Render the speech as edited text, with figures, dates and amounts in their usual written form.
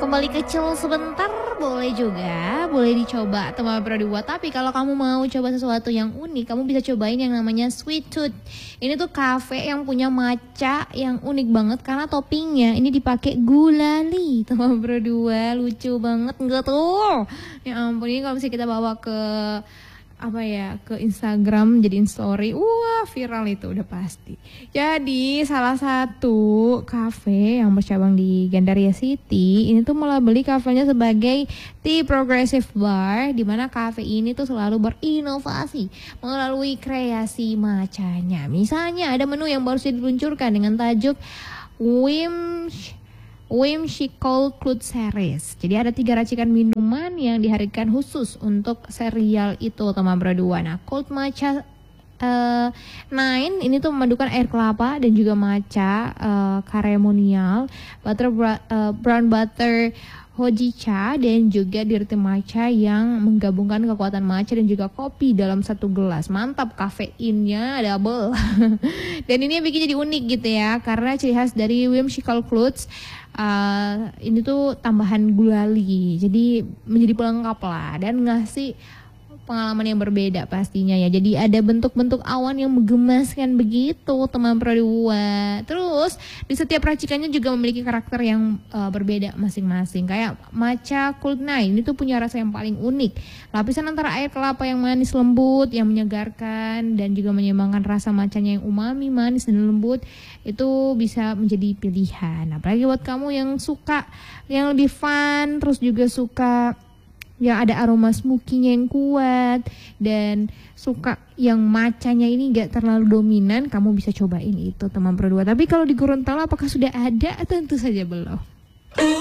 kembali kecil sebentar boleh juga, boleh dicoba teman berdua. Tapi kalau kamu mau coba sesuatu yang unik, kamu bisa cobain yang namanya Sweet Tooth. Ini tuh cafe yang punya matcha yang unik banget karena toppingnya ini dipakai gulali teman berdua. Lucu banget enggak tuh? Ya ampun, ini kalau misalnya kita bawa ke ke Instagram jadiin story, wah viral itu udah pasti. Jadi salah satu cafe yang bercabang di Gandaria City ini tuh melabeli kafenya sebagai Tea Progressive Bar, di mana cafe ini tuh selalu berinovasi melalui kreasi matchanya. Misalnya ada menu yang baru saja diluncurkan dengan tajuk Whimsical Cloud Series. Jadi ada 3 racikan minuman yang dihadirkan khusus untuk serial itu teman berdua. Nah, Cold Matcha Nine ini tuh memadukan air kelapa dan juga matcha ceremonial, brown butter hojicha dan juga dirty matcha yang menggabungkan kekuatan matcha dan juga kopi dalam satu gelas. Mantap, kafeinnya double. Dan ini yang bikin jadi unik gitu ya, karena ciri khas dari Whimsical Clouds ini tuh tambahan gulali. Jadi menjadi pelengkap lah dan ngasih pengalaman yang berbeda pastinya ya. Jadi ada bentuk-bentuk awan yang menggemaskan begitu teman berdua. Terus di setiap racikannya juga memiliki karakter yang berbeda masing-masing. Kayak matcha Cold Nine ini tuh punya rasa yang paling unik. Lapisan antara air kelapa yang manis lembut yang menyegarkan dan juga menyeimbangkan rasa matchanya yang umami, manis dan lembut itu bisa menjadi pilihan. Apalagi buat kamu yang suka yang lebih fun, terus juga suka yang ada aroma smoky-nya yang kuat dan suka yang matchanya ini gak terlalu dominan, kamu bisa cobain itu teman berdua. Tapi kalau di Gorontalo apakah sudah ada? Tentu saja belum.